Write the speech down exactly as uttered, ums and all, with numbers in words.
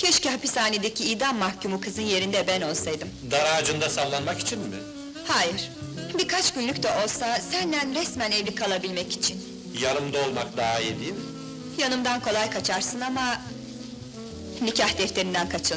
Keşke hapishanedeki idam mahkumu kızın yerinde ben olsaydım. Dar ağacında sallanmak için mi? Hayır, birkaç günlük de olsa senden resmen evli kalabilmek için. Yanımda olmak daha iyi değil mi? Yanımdan kolay kaçarsın ama nikah defterinden kaçılmaz.